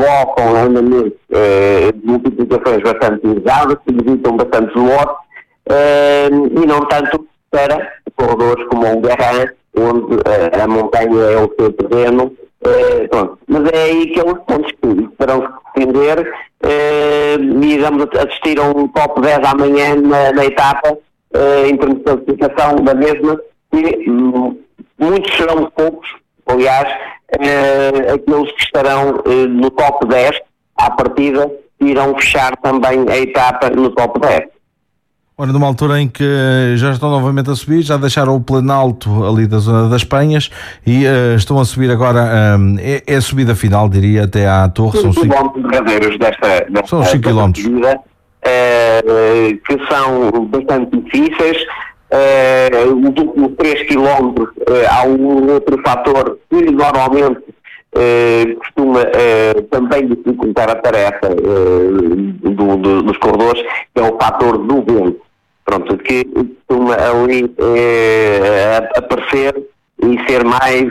provocam realmente multiplicações bastante elevadas, que evitam bastante lote, e não tanto para corredores como o Guerrin, onde a montanha é o seu terreno. Pronto. Mas é aí que eles terão que defender, e vamos assistir a um top 10 amanhã na etapa, em termos de classificação da mesma, e muitos serão poucos, aliás, aqueles que estarão no top 10 à partida irão fechar também a etapa no top 10. Ora, numa altura em que já estão novamente a subir, já deixaram o Planalto ali da zona das Penhas e estão a subir agora, é a subida final, diria, até à Torre. São 5 km derradeiros desta 5 km. Subida, que são bastante difíceis. Os últimos 3 km há um outro fator que normalmente costuma também dificultar a tarefa dos corredores, que é o fator do vento. Pronto, que costuma ali aparecer e ser mais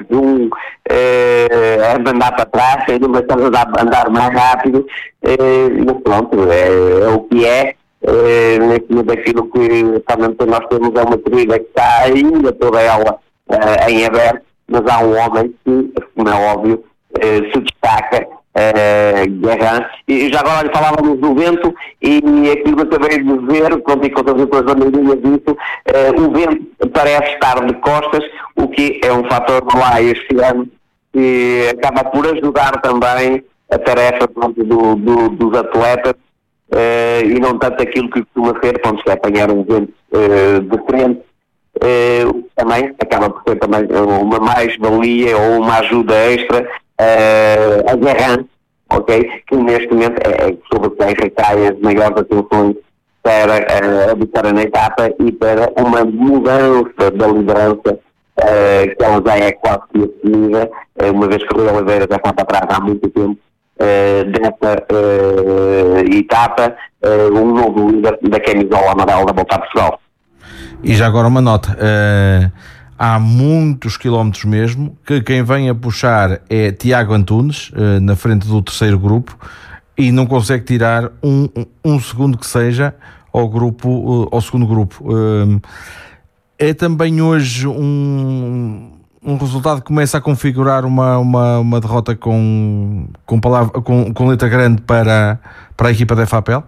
a andar para trás, ser uma coisa a andar mais rápido, mas pronto, é o que é. Neste momento aquilo que realmente nós temos é uma corrida que está ainda toda ela em aberto, mas há um homem que, como é óbvio, se destaca, Guerrin. E já agora falávamos do vento, e aquilo que acabei de dizer, contei com todas as coisas da maioria disso, o vento parece estar de costas, o que é um fator lá este ano, que acaba por ajudar também a tarefa dos atletas, e não tanto aquilo que costuma ser, quando se apanhar um vento de frente, também acaba por ser também uma mais-valia ou uma ajuda extra a Guerrin, ok? Que neste momento é sobre quem recai as maiores atenções para a vitória na etapa e para uma mudança da liderança, que ela já é quase que assumida, uma vez que o Rui Oliveira já está para trás há muito tempo dessa etapa, um novo líder da camisola amarela da Volta a Portugal. E já agora uma nota, há muitos quilómetros mesmo, que quem vem a puxar é Tiago Antunes, na frente do terceiro grupo, e não consegue tirar um segundo que seja ao segundo grupo. É também hoje um resultado que começa a configurar uma derrota com letra grande para a equipa da FAPEL?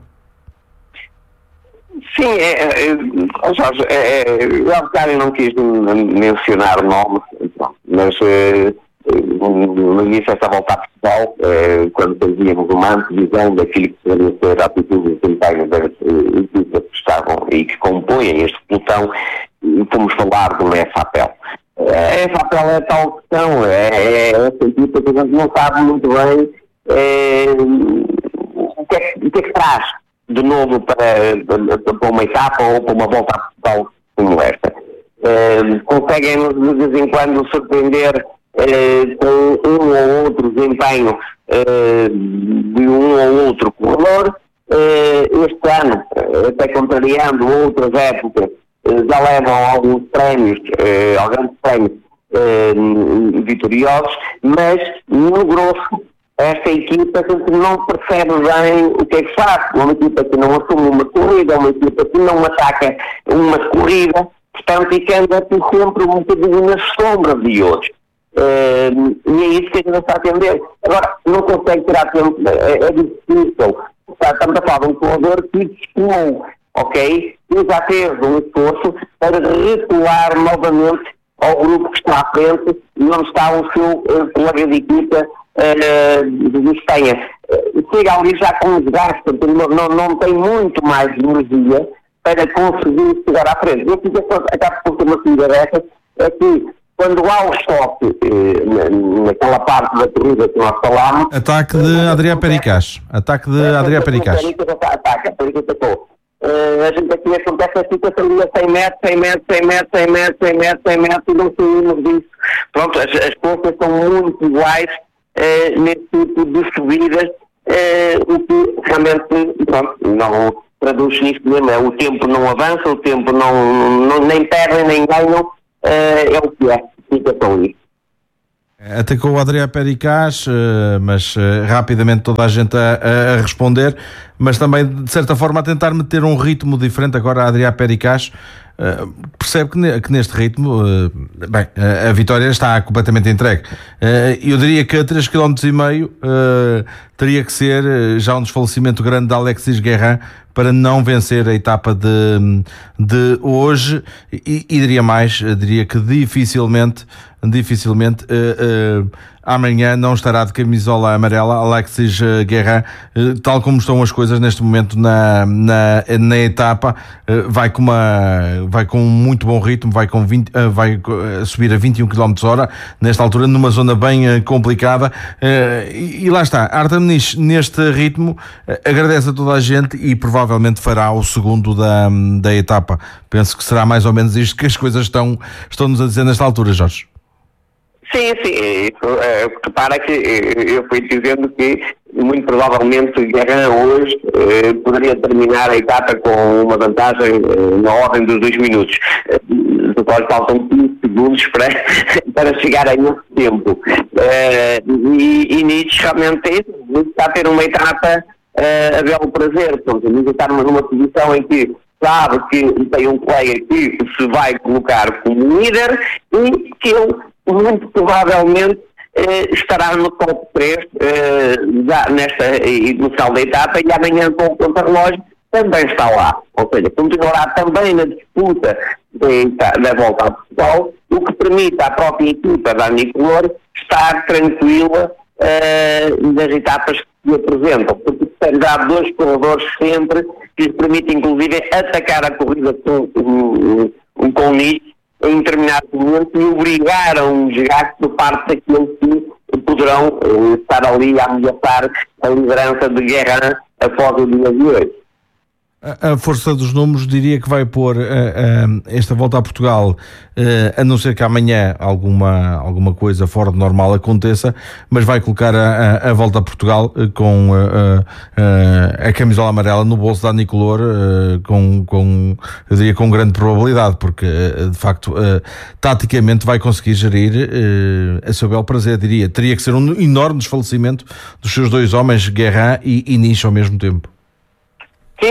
Sim, Jorge, eu há bocado não quis mencionar nomes, mas no início desta Volta a Portugal, quando fazíamos uma antevisão daquilo que poderia ser a atitude de desempenho das equipas que estavam e que compõem este pelotão, fomos falar do FAPEL. A FAPEL é tal questão, essa equipa que a gente não sabe muito bem o que é que traz de novo para uma etapa ou para uma Volta a Portugal como esta. Conseguem-nos de vez em quando surpreender com um ou outro desempenho de um ou outro corredor. Este ano, até contrariando outras épocas, já levam alguns prémios, alguns prémios vitoriosos, mas no grosso esta equipa não percebe bem o que é que faz. Uma equipa que não assume uma corrida, uma equipa que não ataca uma corrida, portanto, e que anda sempre um bocadinho nas sombras de outros. E é isso que a gente está a atender. Agora, não consegue tirar tempo, é difícil. Estamos a falar de um corredor que estimou, ok? E já fez um esforço para recuar novamente ao grupo que está à frente e onde está o seu colega de equipa de Espanha. Chega ali já com os gastos, não tem muito mais energia para conseguir chegar à frente. Eu fiz acaba por ter uma coisa dessas, é que quando há o stop naquela parte da corrida que nós falámos... Ataque de Adrià Pericas. Ataque de Adrià Pericas. Ataque, atacou. A gente aqui acontece a situação ali a 100 metros e não saímos disso. Pronto, as pontas são muito iguais nesse tipo de subidas, o que realmente não traduz nisto mesmo. O tempo não avança, o tempo não nem perdem nem ganham, é o que é. Fica com isso. Atacou o Adrià Pericaz, mas rapidamente toda a gente a responder, mas também de certa forma a tentar meter um ritmo diferente. Agora a Adrià Pericaz percebe que neste ritmo a vitória está completamente entregue. Eu diria que a 3,5 km teria que ser já um desfalecimento grande de Alexis Guérin para não vencer a etapa de hoje, e diria mais, diria que dificilmente amanhã não estará de camisola amarela Alexis Guérin, tal como estão as coisas neste momento na etapa. Vai com um muito bom ritmo, vai subir a 21 km/h nesta altura, numa zona bem complicada, e lá está, Artem Muniz neste ritmo agradece a toda a gente e provavelmente fará o segundo da etapa. Penso que será mais ou menos isto que as coisas estão-nos a dizer nesta altura, Jorge. Sim, repara que eu fui dizendo que muito provavelmente Guérin hoje poderia terminar a etapa com uma vantagem na ordem dos 2 minutos. Depois faltam 15 segundos para chegar a esse tempo. E Nietzsche realmente está a ter uma etapa a belo prazer. Portanto, está numa posição em que sabe que tem um colega que se vai colocar como líder e que ele muito provavelmente estará no top 3 já nesta inicial da etapa, e amanhã com o contra-relógio também está lá. Ou seja, continuará também na disputa da volta a Portugal, o que permite à própria equipa da Nicolor estar tranquila nas etapas que se apresentam, porque tem já 2 corredores sempre que lhes permitem inclusive atacar a corrida com Nietzsche em determinados momentos e obrigar a um desgaste por parte daqueles que poderão estar ali a ameaçar a liderança de Guérin após o dia de hoje. A força dos números diria que vai pôr esta volta a Portugal, a não ser que amanhã alguma coisa fora de normal aconteça, mas vai colocar a volta a Portugal com a camisola amarela no bolso da Nicolor, eu diria com grande probabilidade, porque de facto taticamente vai conseguir gerir a seu belo prazer. Teria que ser um enorme desfalecimento dos seus 2 homens, Guérin e Nietzsche, ao mesmo tempo. Sim.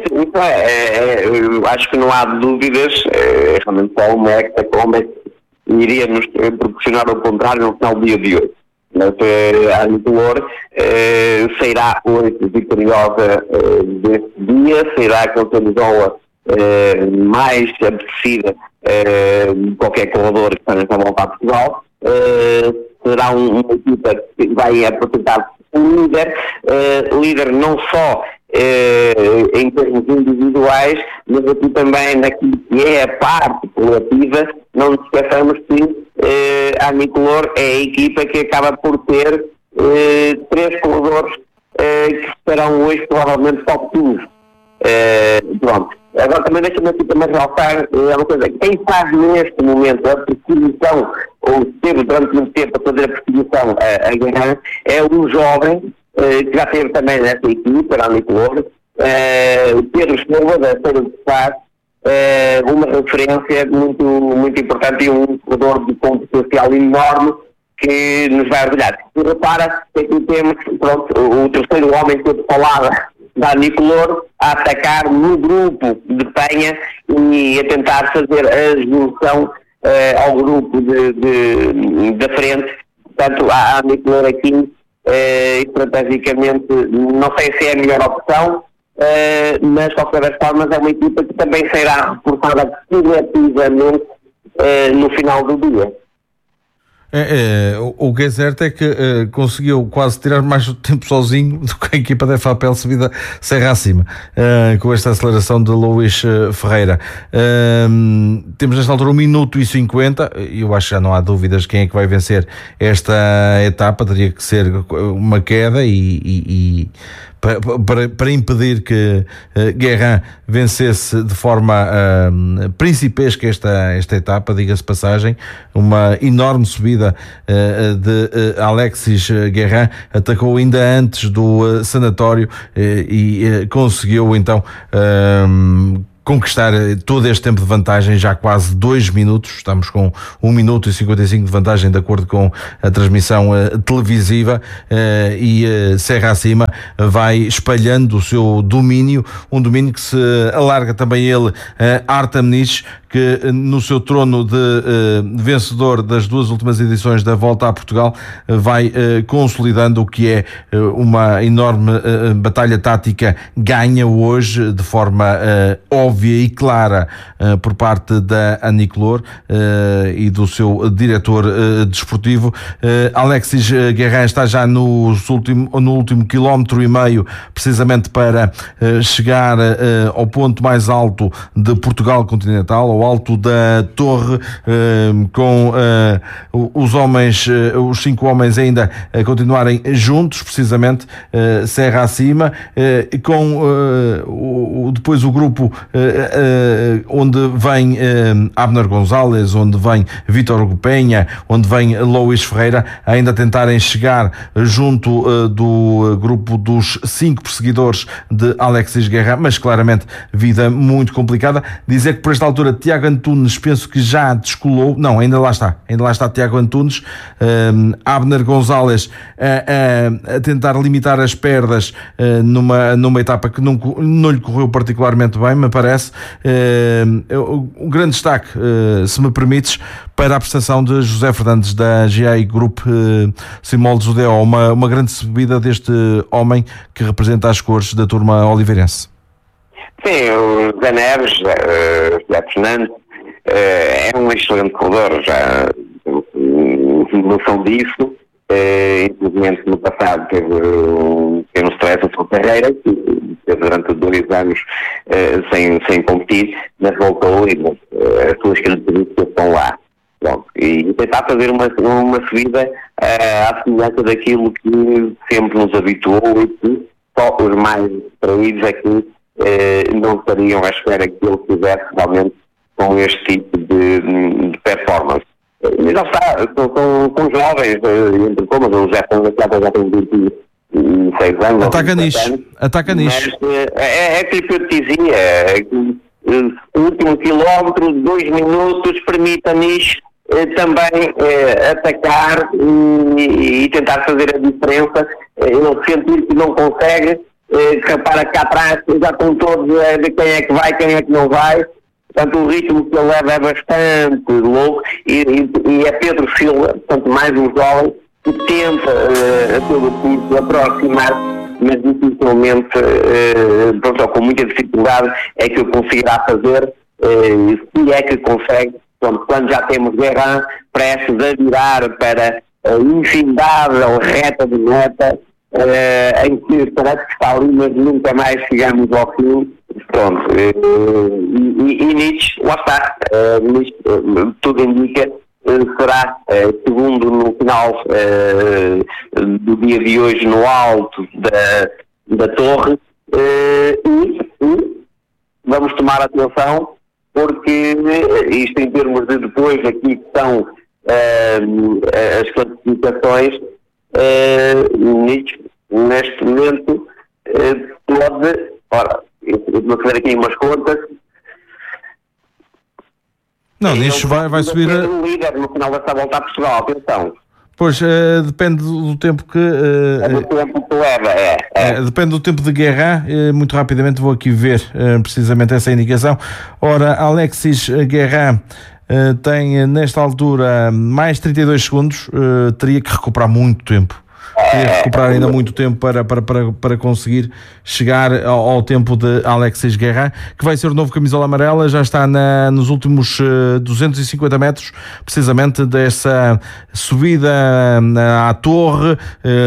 Eu acho que não há dúvidas. Realmente como é que iria nos proporcionar o contrário no final do dia de hoje. Mas a Nicolor sairá hoje vitoriosa deste dia, sairá com a camisola mais apetecida de qualquer corredor que está nesta volta a Portugal. Será uma equipa que vai apresentar um líder não só em termos individuais, mas aqui também naquilo que é a parte coletiva. Não nos esqueçamos que a Nicolor é a equipa que acaba por ter 3 corredores que serão hoje provavelmente top 15. Pronto. Agora também deixa-me aqui também realçar uma coisa. Quem faz neste momento a perseguição, ou teve durante muito tempo a fazer a perseguição a Guérin, é um jovem que já teve também nessa equipe, a Nicolor, Pedro Silva, da Feira de Sá, uma referência muito importante e um corredor de potencial enorme que nos vai orgulhar. E repara que aqui temos, o terceiro homem que eu falava da Nicolor a atacar no grupo de Penha e a tentar fazer a junção ao grupo da frente. Portanto, a Nicolor aqui estrategicamente não sei se é a melhor opção, mas de qualquer das formas é uma equipa que também será reforçada coletivamente no final do dia. O que é certo é que conseguiu quase tirar mais tempo sozinho do que a equipa da FAPEL subida serra acima, com esta aceleração de Luís Ferreira. Temos nesta altura 1 minuto e 50, e eu acho que já não há dúvidas quem é que vai vencer esta etapa. Teria que ser uma queda e para impedir que Guérin vencesse de forma principesca esta etapa, diga-se passagem. Uma enorme subida de Alexis Guérin, atacou ainda antes do sanatório e conseguiu então conquistar todo este tempo de vantagem, já quase 2 minutos, estamos com 1 minuto e 55 de vantagem de acordo com a transmissão televisiva, e Serra Acima vai espalhando o seu domínio, um domínio que se alarga também ele a Artem Nich, que no seu trono de vencedor das 2 últimas edições da Volta a Portugal vai consolidando o que é uma enorme batalha tática ganha hoje de forma óbvia e clara por parte da Aniclor e do seu diretor desportivo. Alexis Guerrin está já no último quilómetro e meio, precisamente para chegar ao ponto mais alto de Portugal continental, ao alto da torre, com os 5 homens ainda a continuarem juntos, precisamente Serra Acima, com depois o grupo onde vem Abner Gonzalez, onde vem Vítor Penha, onde vem Luís Ferreira, ainda tentarem chegar junto do grupo dos 5 perseguidores de Alexis Guerrin, mas claramente vida muito complicada. Dizer que por esta altura Tiago Antunes penso que já descolou, não, ainda lá está Tiago Antunes, Abner Gonzalez a tentar limitar as perdas numa etapa que não lhe correu particularmente bem, me parece. Um grande destaque, se me permites, para a prestação de José Fernandes da GI Group Simol de Judeu, uma grande subida deste homem que representa as cores da turma oliveirense. Sim, o José Neves, José Fernandes, é um excelente corredor, já noção disso. Infelizmente no passado teve um stress na sua carreira, que teve durante 2 anos sem competir, mas voltou e as suas características estão lá. Bom, e tentar fazer uma subida à semelhança daquilo que sempre nos habituou e que só os mais distraídos é que não estariam à espera que ele fizesse realmente com este tipo de performance. E já está, são jovens, entre comas, o José já tem 26 anos. Ataca nicho. É aquilo que eu te dizia, o último quilómetro, 2 minutos, permite a nicho também atacar e tentar fazer a diferença. Ele sentir que não consegue, repara cá atrás, já estão todos a ver quem é que vai, quem é que não vai. Portanto, o ritmo que ele leva é bastante louco e é Pedro Silva, portanto, mais um jovem que tenta a todo custo aproximar, mas dificilmente, com muita dificuldade, é que o conseguirá fazer, se é que consegue. Portanto, quando já temos Guerrin prestes a virar para a infinidade ou reta de meta, em que parece que está ali, mas nunca mais chegamos ao fim. Pronto, e Nietzsche, lá está, tudo indica, será segundo no final do dia de hoje no alto da torre, e vamos tomar atenção, porque isto em termos de depois aqui que estão as classificações, Nietzsche neste momento pode, eu vou fazer aqui umas contas. Não, Nietzsche vai subir o líder no final desta Volta a Portugal, atenção. Pois, depende do tempo que... do tempo que leva, depende do tempo de Guerrin. Muito rapidamente vou aqui ver precisamente essa indicação. Ora, Alexis Guerrin tem nesta altura mais 32 segundos, teria que recuperar muito tempo. Teria que recuperar ainda muito tempo para conseguir chegar ao tempo de Alexis Guerrin, que vai ser o novo camisola amarela. Já está nos últimos 250 metros, precisamente dessa subida à torre,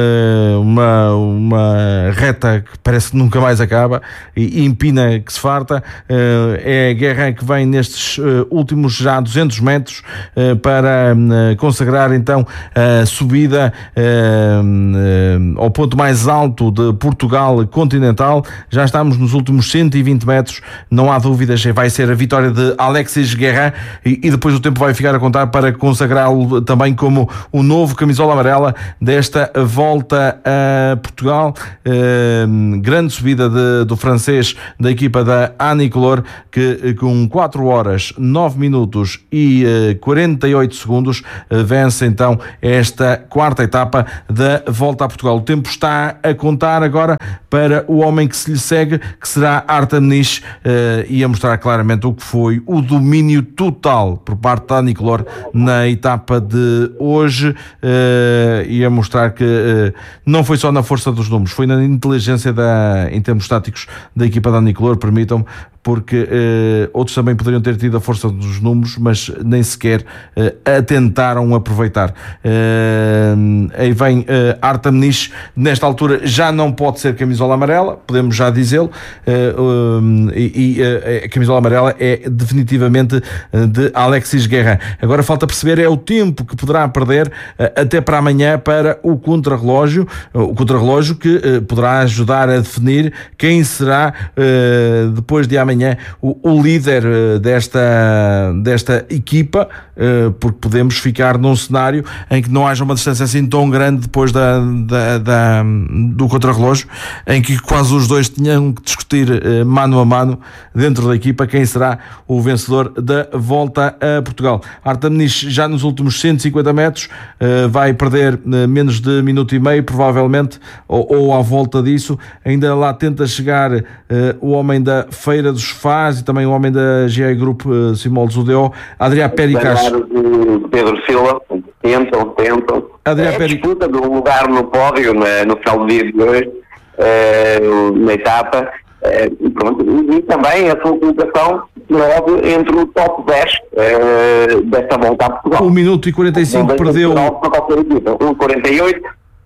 uma reta que parece que nunca mais acaba e empina que se farta. É Guerrin que vem nestes últimos já 200 metros para consagrar então a subida ao ponto mais alto de Portugal continental. Já estamos nos últimos 120 metros, não há dúvidas, vai ser a vitória de Alexis Guérin, e depois o tempo vai ficar a contar para consagrá-lo também como o novo camisola amarela desta volta a Portugal. Grande subida do francês, da equipa da Anicolor, que com 4 horas, 9 minutos e 48 segundos vence então esta quarta etapa da volta a Portugal. O tempo está a contar agora para o homem que se lhe segue, que será Artem Nich, e a mostrar claramente o que foi o domínio total por parte da Anicolor na etapa de hoje, e a mostrar que não foi só na força dos números, foi na inteligência em termos táticos da equipa da Anicolor, permitam-me, porque outros também poderiam ter tido a força dos números, mas nem sequer tentaram aproveitar. Aí vem Artem Nich, nesta altura já não pode ser camisola amarela, podemos já dizê-lo, a camisola amarela é definitivamente de Alexis Guérin. Agora falta perceber o tempo que poderá perder até para amanhã para o contrarrelógio que poderá ajudar a definir quem será depois de amanhã o líder desta equipa, porque podemos ficar num cenário em que não haja uma distância assim tão grande depois do contrarrelógio, em que quase os dois tinham que discutir mano a mano dentro da equipa quem será o vencedor da volta a Portugal. Artem Nich já nos últimos 150 metros vai perder menos de minuto e meio provavelmente, ou à volta disso. Ainda lá tenta chegar o homem da Feira dos Faz e também o homem da GI Group, Simol Zudeo, Adrià Pericas. Pedro Silva, tentam. Adrià disputa de um lugar no pódio no final do dia de hoje, na etapa, e pronto, e também a sua colocação logo entre o top 10 desta volta a Portugal. 1 minuto e 45 perdeu. 1,48.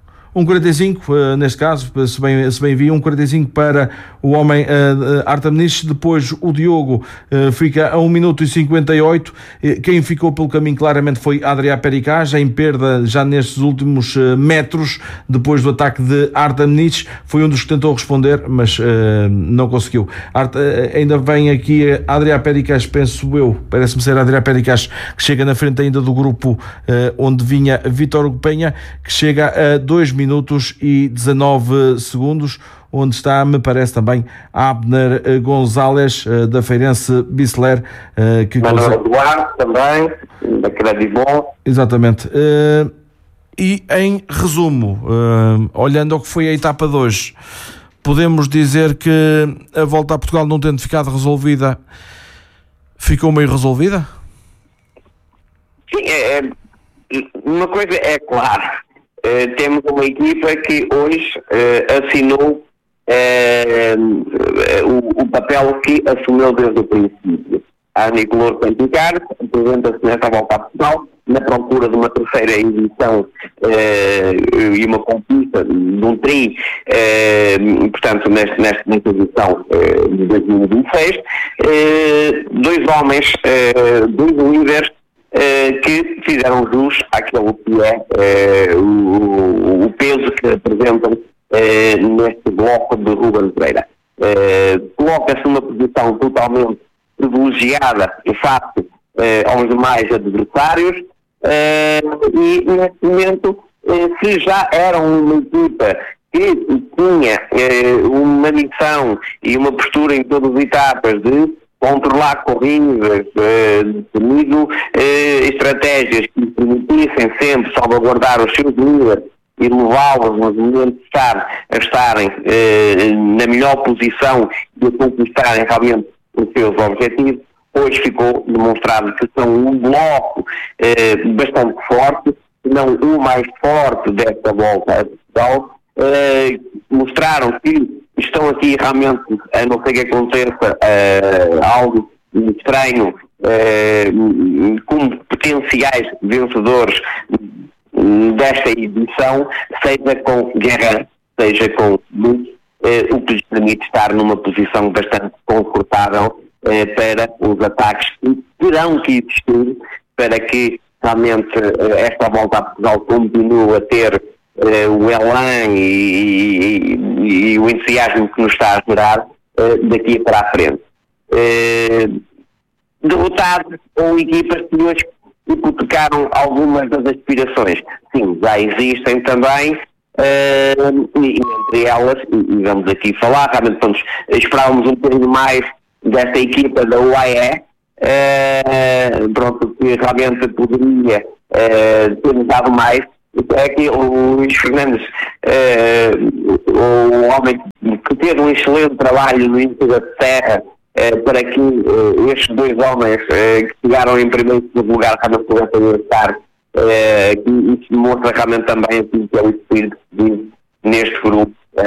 1,45 neste caso, se bem vi, 1,45 para o homem Artem Nich. Depois o Diogo fica a 1 minuto e 58. Quem ficou pelo caminho claramente foi Adrià Pericas, em perda já nestes últimos metros, depois do ataque de Artem Nich. Foi um dos que tentou responder, mas não conseguiu. Ainda vem aqui Adrià Pericas, penso eu, parece-me ser Adrià Pericas, que chega na frente ainda do grupo onde vinha Vítor Penha, que chega a 2 minutos e 19 segundos, onde está, me parece também, Abner Gonzalez, da Feirense Bisler, que Manuel Duarte também, da Credibon. Exatamente. E em resumo, olhando ao que foi a etapa de hoje, podemos dizer que a volta a Portugal, não tendo ficado resolvida, ficou meio resolvida? Sim, uma coisa é clara. Temos uma equipa que hoje assinou o papel que assumiu desde o princípio. A Anicolor Santicar apresenta-se nesta volta a Portugal na procura de uma terceira edição e uma conquista de um tri, portanto, nesta edição de 2026. Dois homens, dois líderes, que fizeram jus àquilo que é o peso que apresentam neste bloco de Ruben Pereira. Coloca-se numa posição totalmente privilegiada, de facto, aos demais adversários, e neste momento, se já eram uma equipa que tinha uma missão e uma postura em todas as etapas de controlar corridas, definido estratégias que permitissem sempre salvaguardar os seus líderes e levá-los nos momentos a estarem na melhor posição de conquistarem realmente os seus objetivos, hoje ficou demonstrado que são um bloco bastante forte, se não o mais forte desta volta a Portugal. Mostraram que estão aqui realmente, a não ser que aconteça algo estranho, como potenciais vencedores desta edição, seja com Guérin, seja com Nich, o que lhes permite estar numa posição bastante confortável para os ataques que terão que existir para que realmente esta volta a Portugal continue a ter o elan e o entusiasmo que nos está a gerar daqui para a frente. Derrotados ou equipas que hoje hipotecaram algumas das aspirações. Sim, já existem também, e entre elas, e vamos aqui falar, realmente esperávamos um bocadinho mais desta equipa da UAE, que realmente poderia ter dado mais. É que o Luís Fernandes, o homem que teve um excelente trabalho no início da terra, para que estes dois homens que chegaram em primeiro e segundo lugar realmente pudessem estar, isso mostra realmente também aquilo que é o espírito que vive neste grupo.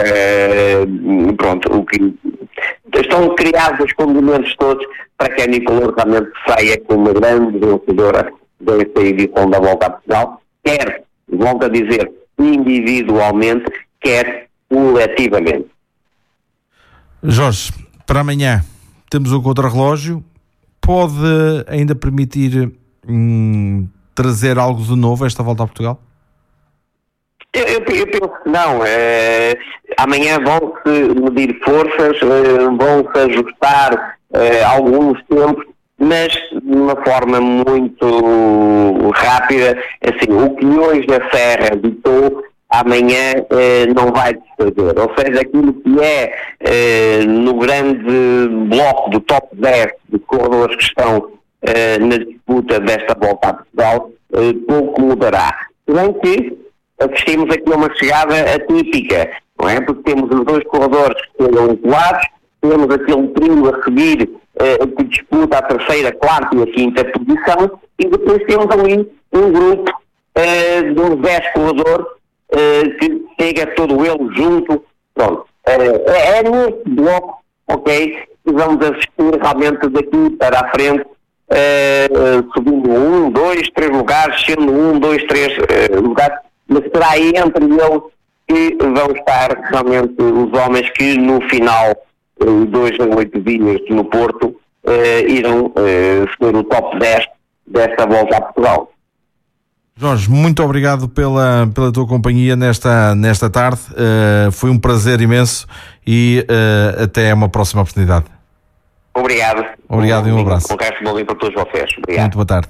O que estão criados os condimentos todos para que a Nicolor realmente saia como uma grande vencedora desta edição da Volta a Portugal, quer, volto a dizer, individualmente, quer coletivamente. Jorge, para amanhã temos um contrarrelógio, pode ainda permitir trazer algo de novo a esta Volta a Portugal? Eu penso que não. Amanhã vão-se medir forças, vão-se ajustar alguns tempos, mas de uma forma muito rápida. Assim, o que hoje a Serra ditou, amanhã não vai desfazer. Ou seja, aquilo que no grande bloco do top 10 de corredores que estão na disputa desta Volta a Portugal, pouco mudará. Porém que assistimos aqui a uma chegada atípica, não é? Porque temos os dois corredores que foram colados, temos aquele trio a seguir que disputa a terceira, quarta e a quinta posição, e depois temos ali um grupo de uns 10 corredores que chega todo ele junto. Pronto. É neste bloco, ok, que vamos assistir realmente daqui para a frente, subindo 1, 2, 3 lugares, sendo 1, 2, 3 lugares, mas será aí entre eles que vão estar realmente os homens que no final 2 a 8 dias no Porto irão ser o top 10 desta Volta a Portugal. Jorge, muito obrigado pela tua companhia nesta tarde, foi um prazer imenso e até uma próxima oportunidade. Obrigado e um abraço. Um resto de bom dia para todos vocês. Obrigado. Muito boa tarde.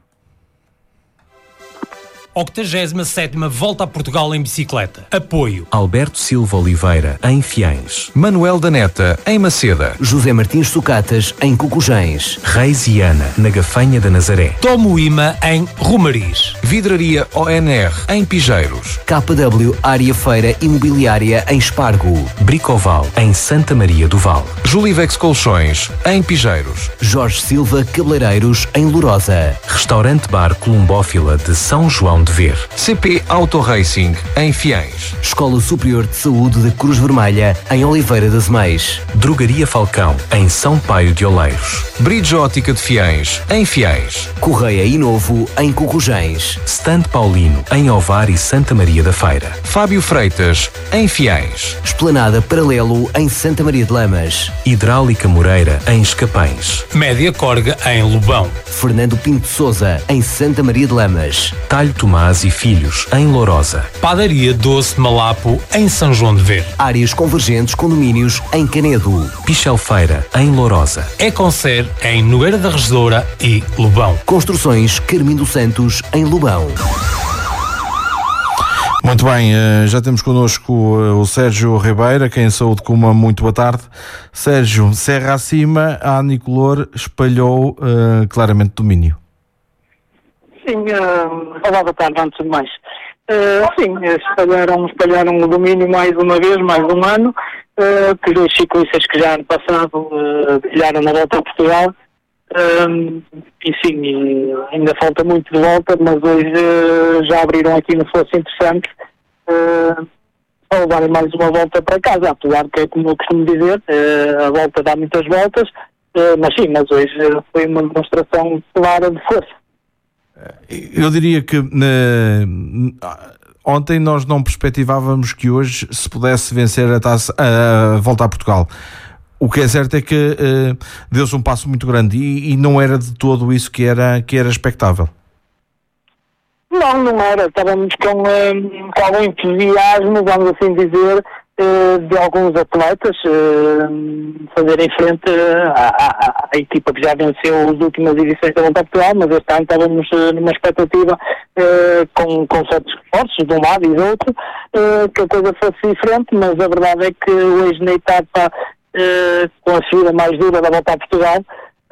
87ª Volta a Portugal em bicicleta. Apoio Alberto Silva Oliveira, em Fiães. Manuel da Neta, em Maceda. José Martins Sucatas, em Cocujães. Reis e Ana, na Gafanha da Nazaré. Tomo Ima, em Romariz. Vidraria ONR, em Pijeiros. KW Área Feira Imobiliária, em Espargo. Bricoval, em Santa Maria do Val. Julivex Colchões, em Pijeiros. Jorge Silva Cabeleireiros, em Lourosa. Restaurante Bar Colombófila de São João de Ver. CP Auto Racing, em Fiães. Escola Superior de Saúde de Cruz Vermelha, em Oliveira das Meias. Drogaria Falcão, em São Paio de Oleiros. Bridge Ótica de Fiães, em Fiães. Correia e Novo, em Cocujães. Stand Paulino, em Ovar e Santa Maria da Feira. Fábio Freitas, em Fiães. Esplanada Paralelo, em Santa Maria de Lamas. Hidráulica Moreira, em Escapães. Média Corga, em Lobão. Fernando Pinto de Sousa, em Santa Maria de Lamas. Talho Tomás e Filhos, em Lourosa. Padaria Doce de Malapo, em São João de Ver. Áreas Convergentes Condomínios, em Canedo. Pichel Feira, em Lourosa. Econcer, em Nogueira da Regedora e Lobão. Construções Carmim dos Santos, em Lobão. Muito bem, já temos connosco o Sérgio Ribeira, quem em saúde com uma muito boa tarde. Sérgio, serra acima, a Nicolor espalhou claramente domínio. Sim, olá, boa tarde, antes de mais. Sim, espalharam o domínio mais uma vez, mais um ano, que os ciclistas que já ano passado brilharam na Volta a Portugal, e sim, ainda falta muito de volta, mas hoje já abriram aqui no Fosse Interessante, para levarem mais uma volta para casa, apesar que é como eu costumo dizer, a volta dá muitas voltas, mas sim, mas hoje foi uma demonstração clara de força. Eu diria que ontem nós não perspectivávamos que hoje se pudesse vencer a Volta a Portugal. O que é certo é que deu-se um passo muito grande e não era de todo isso que era expectável. Não era. Estávamos com algum entusiasmo, vamos assim dizer, de alguns atletas fazerem frente à equipa que já venceu as últimas edições da Volta a Portugal, mas este ano estávamos numa expectativa com certos esforços de um lado e do outro, que a coisa fosse diferente, mas a verdade é que hoje na etapa com a subida mais dura da Volta a Portugal,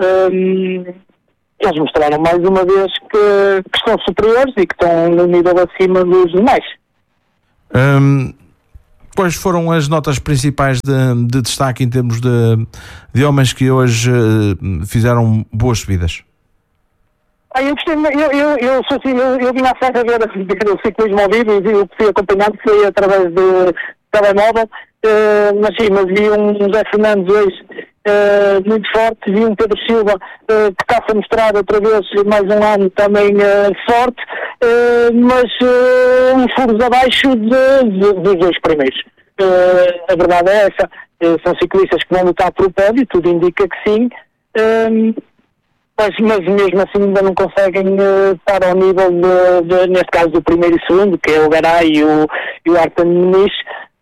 eles mostraram mais uma vez que estão superiores e que estão no nível acima dos demais. Quais foram as notas principais de destaque em termos de homens que hoje fizeram boas subidas? Eu gostei, eu vim à Serra ver o ciclismo ao vivo e o que fui acompanhando foi através do telemóvel, mas vi um José Fernandes hoje muito forte, vi um Pedro Silva que está a mostrar outra vez mais um ano também forte, mas uns furos abaixo dos dois primeiros. A verdade é essa, são ciclistas que vão lutar por o pódio, tudo indica que sim, mas mesmo assim ainda não conseguem estar ao nível, neste caso, do primeiro e segundo, que é o Garay e o Artem Muniz.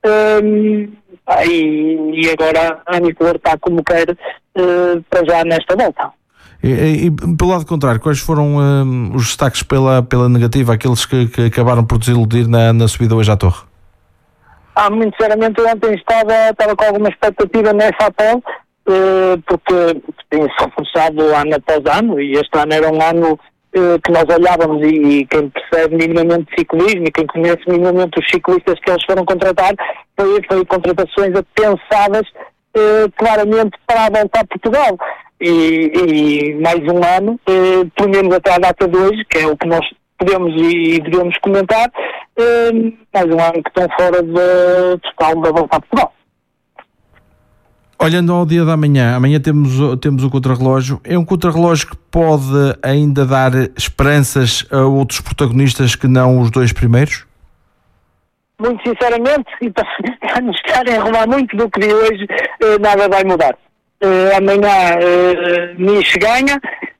E agora a Nicolau está como quer para já nesta volta. E pelo lado contrário, quais foram os destaques pela negativa, aqueles que acabaram por desiludir na subida hoje à Torre? Muito sinceramente, eu ontem estava com alguma expectativa nessa APEL, porque tem-se reforçado ano após ano, e este ano era um ano que nós olhávamos e quem percebe minimamente de ciclismo e quem conhece minimamente os ciclistas que eles foram contratar, foi contratações pensadas claramente para a Volta a Portugal. E mais um ano, pelo menos até à data de hoje, que é o que nós podemos e devemos comentar, mais um ano que estão fora total da Volta a Portugal. Olhando ao dia da amanhã temos o contrarrelógio. É um contrarrelógio que pode ainda dar esperanças a outros protagonistas que não os dois primeiros? Muito sinceramente, e para nos estar a enrolar muito do que de hoje, nada vai mudar. Amanhã Niche ganha,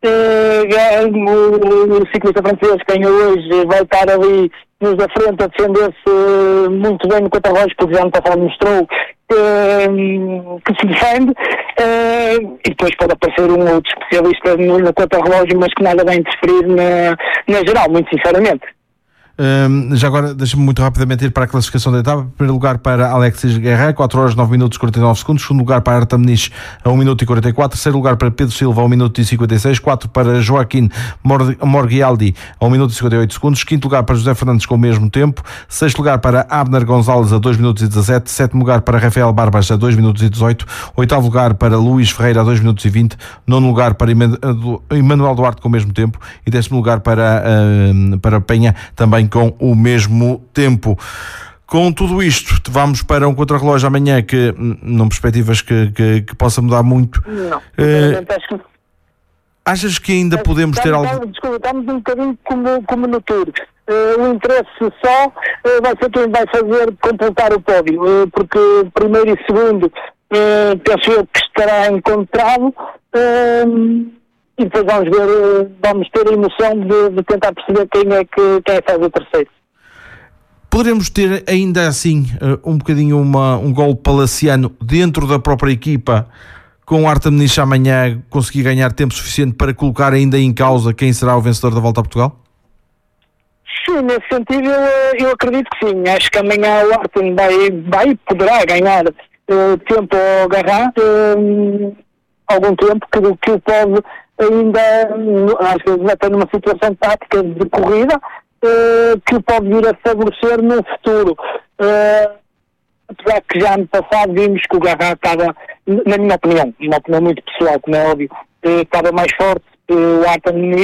o ciclista francês que ganha hoje vai estar ali nos da frente a defender-se muito bem no contrarrelógio, porque já no passado mostrou que se defende, e depois pode aparecer um outro especialista no contrarrelógio, mas que nada vai interferir na geral, muito sinceramente. Já agora, deixa-me muito rapidamente ir para a classificação da etapa. Primeiro lugar para Alexis Guerra, 4 horas 9 minutos e 49 segundos. Segundo lugar para Artem Muniz, a 1 minuto e 44. Terceiro lugar para Pedro Silva, a 1 minuto e 56. 4 para Joaquim Morgialdi, a 1 minuto e 58 segundos. Quinto lugar para José Fernandes, com o mesmo tempo. Sexto lugar para Abner Gonzalez, a 2 minutos e 17. Sétimo lugar para Rafael Barbas, a 2 minutos e 18. Oitavo lugar para Luís Ferreira, a 2 minutos e 20. Nono lugar para Emanuel Duarte, com o mesmo tempo. E 10º lugar para Penha, também com o mesmo tempo. Com tudo isto, vamos para um contrarrelógio amanhã que não perspectivas que possa mudar muito. Não, acho que... Achas que ainda podemos ter algo... Desculpa, estamos um bocadinho como no Tour. O interesse só vai ser quem vai fazer completar o pódio, porque primeiro e segundo penso eu que estará encontrado, e depois vamos ter a emoção de tentar perceber quem é que faz o terceiro. Poderemos ter ainda assim um bocadinho um gol palaciano dentro da própria equipa, com o Artem Muniz amanhã conseguir ganhar tempo suficiente para colocar ainda em causa quem será o vencedor da Volta a Portugal? Sim, nesse sentido eu acredito que sim. Acho que amanhã o Artem poderá ganhar tempo ao Garra, algum tempo que o pode ainda, às vezes até numa situação tática de corrida, que o pode vir a favorecer no futuro. Apesar que já no passado vimos que o Garra estava, na minha opinião, uma opinião muito pessoal, como é óbvio, estava mais forte, o Artem Muniz,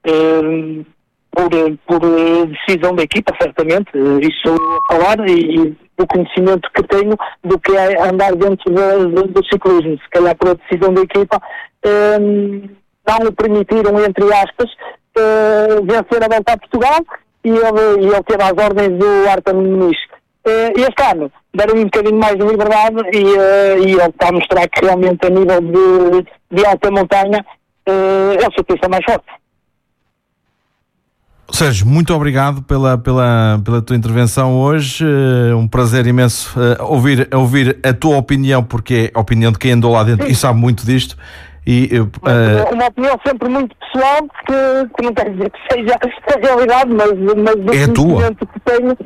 por decisão da equipa, certamente, isso a falar, e o conhecimento que tenho do que é andar dentro do ciclismo. Se calhar por a decisão da equipa não o permitiram, entre aspas, vencer a Volta a Portugal, e ele teve as ordens do Artem Muniz. Este ano deram um bocadinho mais de liberdade e ele está a mostrar que realmente a nível de alta montanha é o ciclista mais forte. Sérgio, muito obrigado pela tua intervenção hoje. Um prazer imenso ouvir a tua opinião, porque é a opinião de quem andou lá dentro e sabe muito disto. Uma opinião sempre muito pessoal, que não quer dizer que seja a realidade, mas do é a tua. conhecimento que tenho,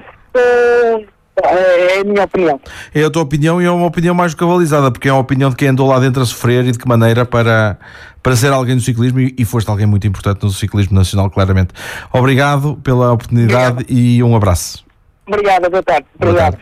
é a minha opinião. É a tua opinião e é uma opinião mais do que avalizada, porque é a opinião de quem andou lá dentro a sofrer e de que maneira para ser alguém do ciclismo, e foste alguém muito importante no ciclismo nacional, claramente. Obrigado pela oportunidade e um abraço. Obrigado, boa tarde. Obrigado.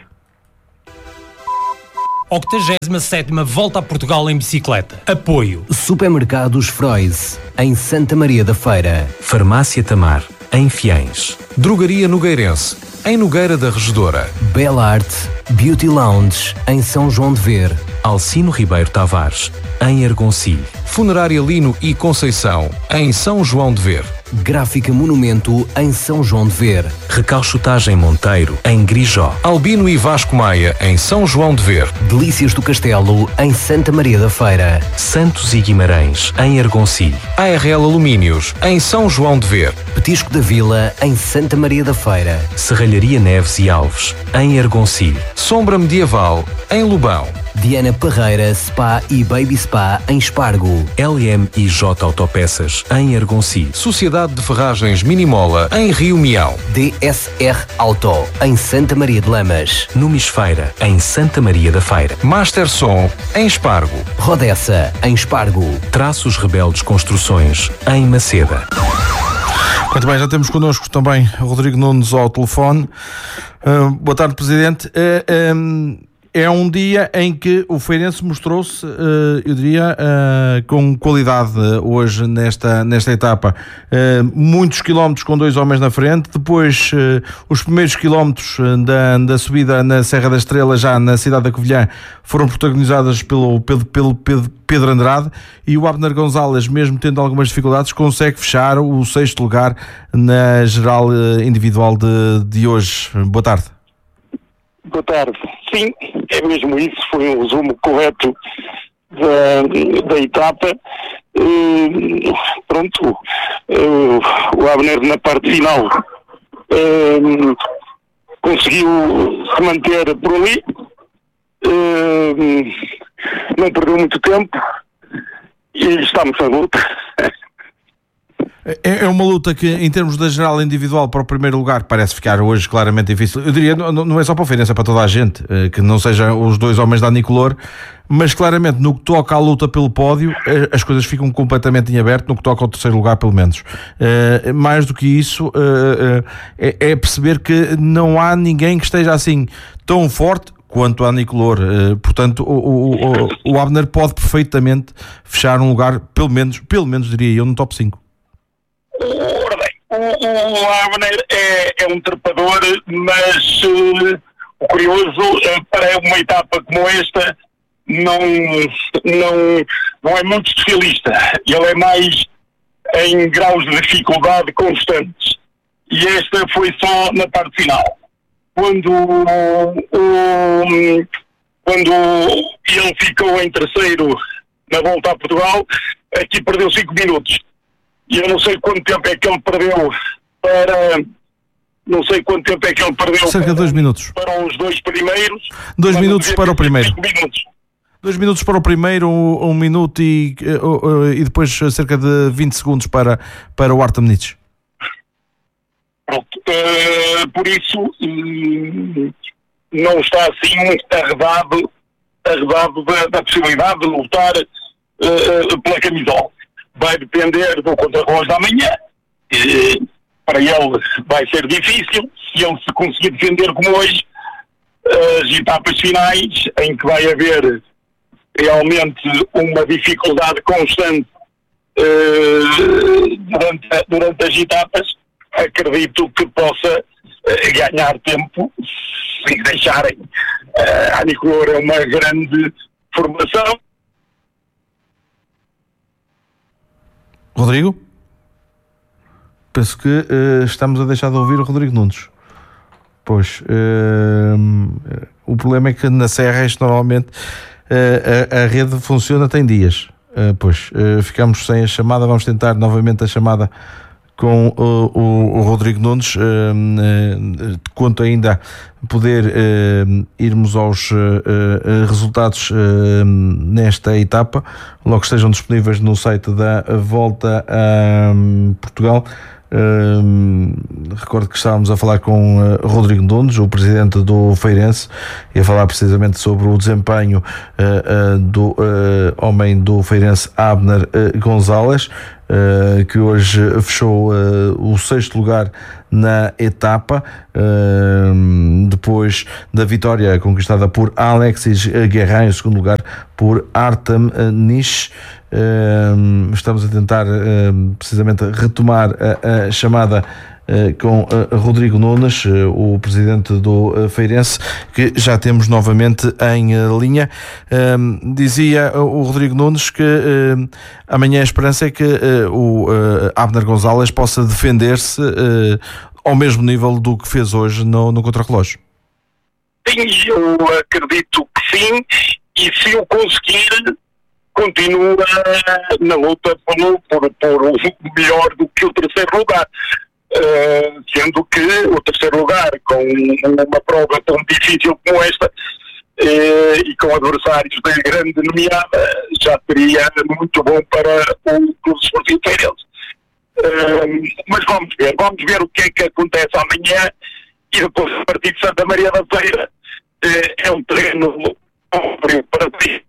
87ª Volta a Portugal em bicicleta. Apoio Supermercados Freud, em Santa Maria da Feira. Farmácia Tamar, em Fiães. Drogaria Nogueirense, em Nogueira da Regedora. Bela Art Beauty Lounge, em São João de Ver. Alcino Ribeiro Tavares, em Argoncilho. Funerária Lino e Conceição, em São João de Ver. Gráfica Monumento, em São João de Ver. Recalchutagem Monteiro, em Grijó. Albino e Vasco Maia, em São João de Ver. Delícias do Castelo, em Santa Maria da Feira. Santos e Guimarães, em Argoncilho. ARL Alumínios, em São João de Ver. Petisco da Vila, em Santa Maria da Feira. Serralharia Neves e Alves, em Argoncilho. Sombra Medieval, em Lobão. Diana Parreira Spa e Baby Spa, em Espargo. LMIJ Autopeças, em Argoncilho. Sociedade de Ferragens Minimola, em Rio Mião. DSR Auto, em Santa Maria de Lamas. Numis Feira, em Santa Maria da Feira. Master Som, em Espargo. Rodessa, em Espargo. Traços Rebeldes Construções, em Maceda. Muito bem, já temos connosco também o Rodrigo Nunes ao telefone. Boa tarde, Presidente. É um dia em que o Feirense mostrou-se, eu diria, com qualidade hoje nesta etapa. Muitos quilómetros com 2 homens na frente, depois os primeiros quilómetros da subida na Serra da Estrela, já na cidade da Covilhã, foram protagonizadas pelo Pedro Andrade, e o Abner Gonzalez, mesmo tendo algumas dificuldades, consegue fechar o 6º lugar na geral individual de hoje. Boa tarde. Boa tarde. Sim, é mesmo isso, foi um resumo correto da etapa. Pronto, o Abner na parte final conseguiu se manter por ali, não perdeu muito tempo e estamos na luta. É uma luta que, em termos da geral individual, para o primeiro lugar, parece ficar hoje claramente difícil. Eu diria, não é só para o Feirense, é para toda a gente, que não sejam os 2 homens da Anicolor, mas claramente no que toca à luta pelo pódio, as coisas ficam completamente em aberto, no que toca ao 3º lugar, pelo menos. Mais do que isso, é perceber que não há ninguém que esteja assim tão forte quanto a Anicolor. Portanto, o Abner pode perfeitamente fechar um lugar, pelo menos diria eu, no top 5. Ora bem, o Abner é um trepador, mas o curioso para uma etapa como esta não é muito especialista. Ele é mais em graus de dificuldade constantes. E esta foi só na parte final. Quando ele ficou em 3º na volta a Portugal, aqui perdeu 5 minutos. E eu não sei quanto tempo é que ele perdeu cerca de 2 minutos. Para os 2 primeiros. 2 minutos para o primeiro. 5 minutos. 2 minutos para o primeiro, 1 minuto e depois cerca de 20 segundos para o Artem Nitsch. Pronto. Por isso, não está assim arredado da possibilidade de lutar pela camisola. Vai depender do contrarrelógio da manhã. Para ele vai ser difícil, se ele se conseguir defender como hoje, as etapas finais, em que vai haver realmente uma dificuldade constante durante as etapas, acredito que possa ganhar tempo, se deixarem. A Anicolor é uma grande formação. Rodrigo? Penso que estamos a deixar de ouvir o Rodrigo Nunes. Pois, o problema é que na Serra isto normalmente a rede funciona, tem dias. Ficamos sem a chamada, vamos tentar novamente a chamada com o Rodrigo Nunes quanto ainda poder irmos aos resultados nesta etapa, logo que estejam disponíveis no site da Volta a Portugal. Recordo que estávamos a falar com Rodrigo Nunes, o presidente do Feirense, e a falar precisamente sobre o desempenho do homem do Feirense, Abner Gonzalez, que hoje fechou o 6º lugar na etapa, depois da vitória conquistada por Alexis Guerrin, em 2º lugar por Artem Nish. Estamos a tentar precisamente retomar a chamada com Rodrigo Nunes, o presidente do Feirense, que já temos novamente em linha. Dizia o Rodrigo Nunes que amanhã a esperança é que o Abner Gonzalez possa defender-se ao mesmo nível do que fez hoje no contrarrelógio. Sim, eu acredito que sim, e se eu conseguir, continua na luta por o melhor do que o 3º lugar. Sendo que o 3º lugar, com uma prova tão difícil como esta, e com adversários de grande nomeada, já seria muito bom para o Clube Desportivo Feirense. Mas vamos ver o que é que acontece amanhã, e depois a partir de Santa Maria da Feira é um terreno para ti,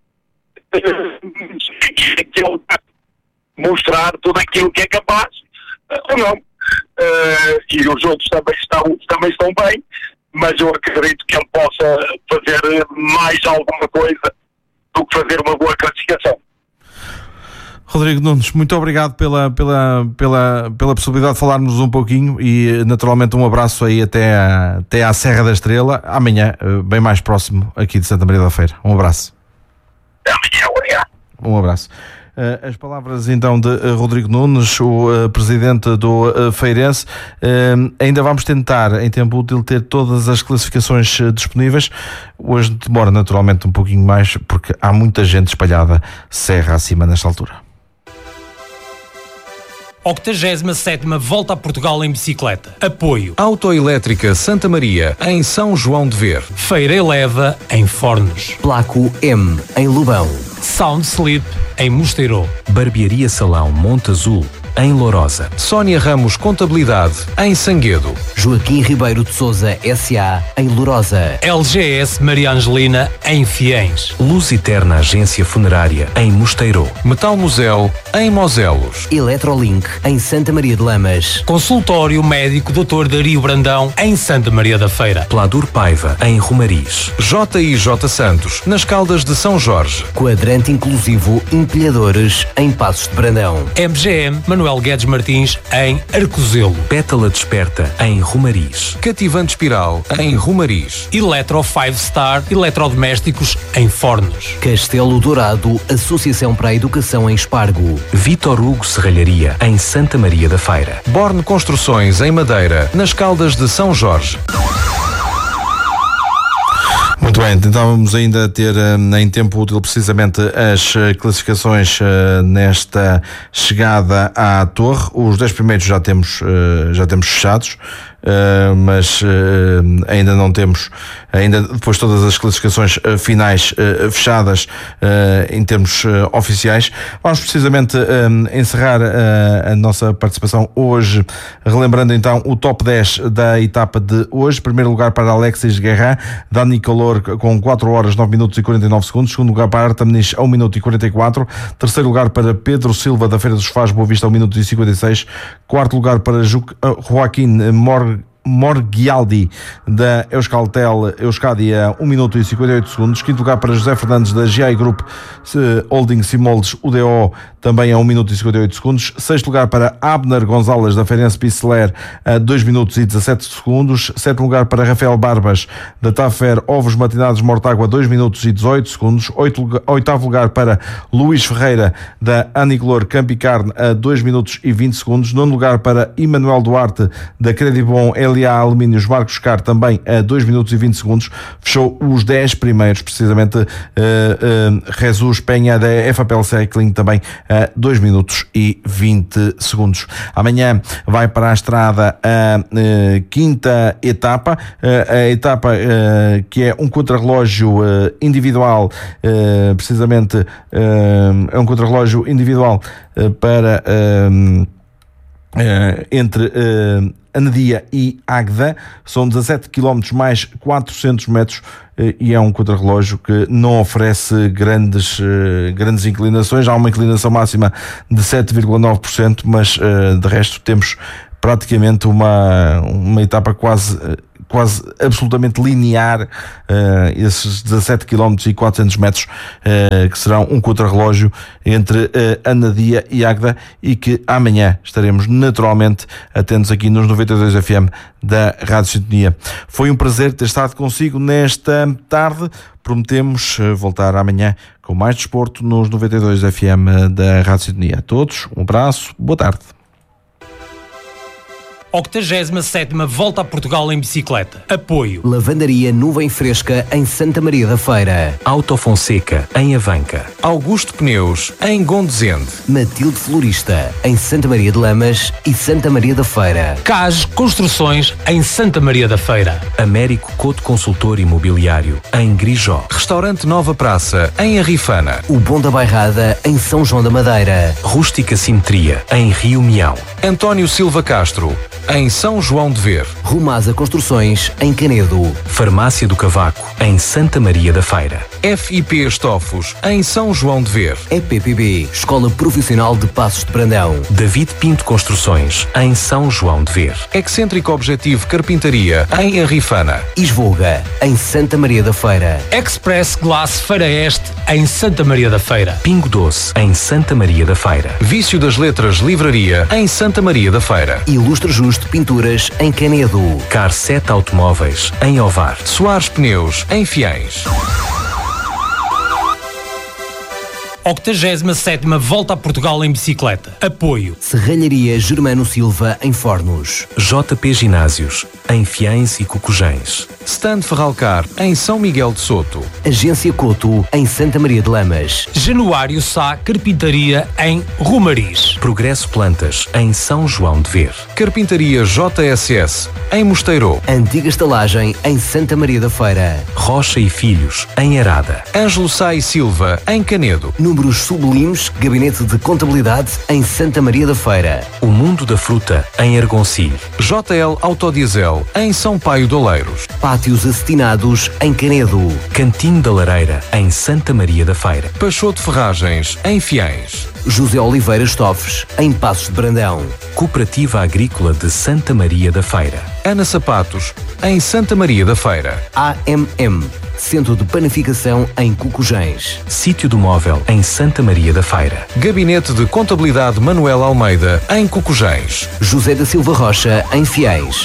que ele mostrar tudo aquilo que é capaz, ou não. E os outros também estão bem, mas eu acredito que ele possa fazer mais alguma coisa do que fazer uma boa classificação. Rodrigo Nunes, muito obrigado pela possibilidade de falarmos um pouquinho, e naturalmente um abraço aí até à Serra da Estrela, amanhã, bem mais próximo aqui de Santa Maria da Feira. Um abraço. Até amanhã, obrigado. Um abraço. As palavras então de Rodrigo Nunes, o presidente do Feirense. Ainda vamos tentar, em tempo útil, ter todas as classificações disponíveis. Hoje demora naturalmente um pouquinho mais, porque há muita gente espalhada serra acima nesta altura. 87ª Volta a Portugal em bicicleta. Apoio Autoelétrica Santa Maria, em São João de Ver. Feira Eleva, em Fornos. Placo M, em Lobão. Sound Sleep, em Mosteiro. Barbearia Salão Monte Azul, em Lourosa. Sónia Ramos Contabilidade, em Sanguedo. Joaquim Ribeiro de Sousa S.A., em Lourosa. LGS Maria Angelina, em Fiens. Luz Eterna Agência Funerária, em Mosteiro. Metal Museu, em Moselos. Eletrolink, em Santa Maria de Lamas. Consultório Médico Dr. Dario Brandão, em Santa Maria da Feira. Pladur Paiva, em Romariz. J.I.J. Santos, nas Caldas de São Jorge. Quadrante Inclusivo Empilhadores, em Passos de Brandão. MGM Manuel Guedes Martins, em Arcozelo. Pétala Desperta, em Romariz. Cativante Espiral, em Romariz. Eletro 5 Star Eletrodomésticos, em Fornos. Castelo Dourado, Associação para a Educação, em Espargo. Vitor Hugo Serralharia, em Santa Maria da Feira. Borne Construções, em Madeira, nas Caldas de São Jorge. Muito bem, tentávamos ainda ter em tempo útil precisamente as classificações nesta chegada à Torre. Os 10 primeiros já temos fechados, mas ainda não temos, ainda depois todas as classificações finais fechadas em termos oficiais. Vamos precisamente encerrar a nossa participação hoje, relembrando então o top 10 da etapa de hoje. Primeiro lugar para Alexis Guerrin, Dani Calor com 4 horas 9 minutos e 49 segundos. Segundo lugar para Artem Nish, 1 minuto e 44. Terceiro lugar para Pedro Silva da Feira dos Faz Boa Vista, 1 minuto e 56. Quarto lugar para Joaquim Morgialdi da Euskaltel Euskadia, 1 minuto e 58 segundos. Quinto lugar para José Fernandes da GI Group Holding Simoldes UDO, também a 1 minuto e 58 segundos. Sexto lugar para Abner Gonzalez da Feirense Pisseler, a 2 minutos e 17 segundos. Sétimo lugar para Rafael Barbas da Tafer Ovos Matinados Mortágua, 2 minutos e 18 segundos. Oitavo lugar para Luís Ferreira da Anicolor Campicarne, a 2 minutos e 20 segundos. Nono lugar para Emanuel Duarte da Credibon LA Alumínios Marcos Car também a 2 minutos e 20 segundos, fechou os 10 primeiros, precisamente Jesus Penha da FAPL Cycling também a 2 minutos e 20 segundos. Amanhã vai para a estrada a quinta etapa, a etapa que é um contrarrelógio individual, precisamente é um contrarrelógio individual para entre Anadia e Águeda, são 17 km mais 400 metros e é um contrarrelógio que não oferece grandes inclinações. Há uma inclinação máxima de 7,9%, mas de resto temos praticamente uma etapa quase absolutamente linear, esses 17 km e 400 metros que serão um contrarrelógio entre Anadia e Águeda, e que amanhã estaremos naturalmente atentos aqui nos 92 FM da Rádio Sintonia. Foi um prazer ter estado consigo nesta tarde. Prometemos voltar amanhã com mais desporto nos 92 FM da Rádio Sintonia. A todos, um abraço, boa tarde. 87ª Volta a Portugal em bicicleta. Apoio Lavandaria Nuvem Fresca em Santa Maria da Feira. Autofonseca, em Avanca. Augusto Pneus, em Gondozende. Matilde Florista, em Santa Maria de Lamas e Santa Maria da Feira. CAS Construções, em Santa Maria da Feira. Américo Couto Consultor Imobiliário, em Grijó. Restaurante Nova Praça, em Arrifana. O Bom da Bairrada, em São João da Madeira. Rústica Simetria, em Rio Mião. António Silva Castro, em São João de Ver. Rumasa Construções, em Canedo. Farmácia do Cavaco, em Santa Maria da Feira. FIP Estofos, em São João de Ver. EPPB, Escola Profissional de Passos de Brandão. David Pinto Construções, em São João de Ver. Excêntrico Objetivo Carpintaria, em Arrifana. Isvoga, em Santa Maria da Feira. Express Glass Feira Este, em Santa Maria da Feira. Pingo Doce, em Santa Maria da Feira. Vício das Letras Livraria, em Santa Maria da Feira. Ilustre Justo Pinturas, em Canedo. Car 7 Automóveis, em Ovar. Soares Pneus, em Fiães. 87ª Volta a Portugal em bicicleta. Apoio Serralharia Germano Silva, em Fornos. JP Ginásios, em Fiães e Cocujães. Stand Ferralcar, em São Miguel de Soto. Agência Coto, em Santa Maria de Lamas. Januário Sá Carpintaria, em Romariz. Progresso Plantas, em São João de Ver. Carpintaria JSS, em Mosteirô. Antiga Estalagem, em Santa Maria da Feira. Rocha e Filhos, em Arada. Ângelo Sá e Silva, em Canedo. Números sublimes, Gabinete de Contabilidade, em Santa Maria da Feira. O Mundo da Fruta, em Argoncilho. JL Autodiesel, em São Paio de Oleiros. Pátios Acetinados, em Canedo. Cantinho da Lareira, em Santa Maria da Feira. Peixoto Ferragens, em Fiães. José Oliveira Estofes, em Passos de Brandão. Cooperativa Agrícola de Santa Maria da Feira. Ana Sapatos, em Santa Maria da Feira. AMM, Centro de Panificação, em Cocujães. Sítio do Móvel, em Santa Maria da Feira. Gabinete de Contabilidade Manuel Almeida, em Cocujães. José da Silva Rocha, em Fiéis.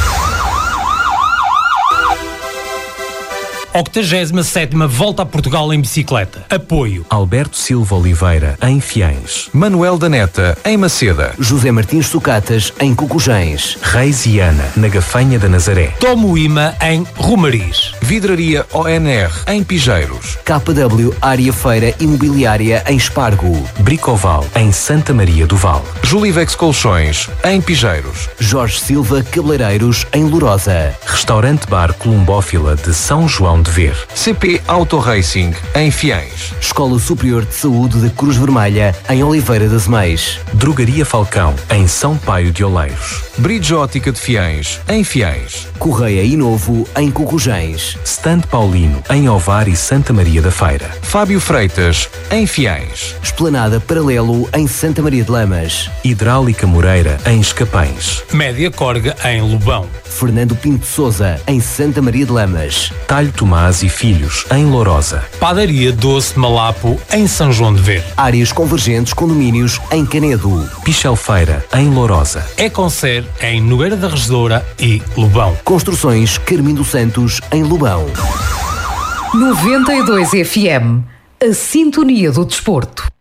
87ª Volta a Portugal em bicicleta. Apoio Alberto Silva Oliveira, em Fiães. Manuel da Neta, em Maceda. José Martins Sucatas, em Cocujães. Reis e Ana, na Gafanha da Nazaré. Tomo Ima, em Romariz. Vidraria ONR, em Pijeiros. KW Área Feira Imobiliária, em Espargo. Bricoval, em Santa Maria do Val. Julivex Colchões, em Pijeiros. Jorge Silva Cabeleireiros, em Lourosa. Restaurante Bar Columbófila de São João de Ver. CP Auto Racing, em Fiães. Escola Superior de Saúde da Cruz Vermelha, em Oliveira das Meias. Drogaria Falcão, em São Paio de Oleiros. Bridge Ótica de Fiães, em Fiães. Correia e Novo, em Cocujães. Stand Paulino, em Ovar e Santa Maria da Feira. Fábio Freitas, em Fiães. Esplanada Paralelo, em Santa Maria de Lamas. Hidráulica Moreira, em Escapães. Média Corga, em Lobão. Fernando Pinto de Sousa, em Santa Maria de Lamas. Talho Tomás e Filhos, em Lourosa. Padaria Doce de Malapo, em São João de Ver. Áreas Convergentes Condomínios, em Canedo. Pichel Feira, em Lourosa. Econcer, em Nogueira da Regedora e Lobão. Construções Carmindo Santos, em Lobão. 92 FM, a sintonia do desporto.